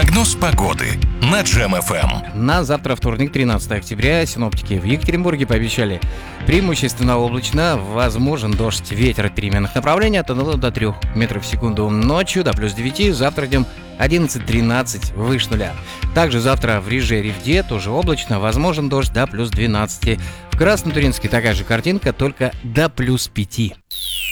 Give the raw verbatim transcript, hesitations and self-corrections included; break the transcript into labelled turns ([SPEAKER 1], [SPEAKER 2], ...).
[SPEAKER 1] Прогноз погоды на Джем эф эм.
[SPEAKER 2] На завтра, вторник, тринадцатое октября, синоптики в Екатеринбурге пообещали преимущественно облачно, возможен дождь, ветер переменных направлений от одного до трёх метров в секунду. Ночью до плюс девяти, завтра днем одиннадцать-тринадцать, выше нуля. Также завтра в Риже, Ревде тоже облачно, возможен дождь до плюс двенадцати. В Краснотуринске такая же картинка, только до плюс пяти.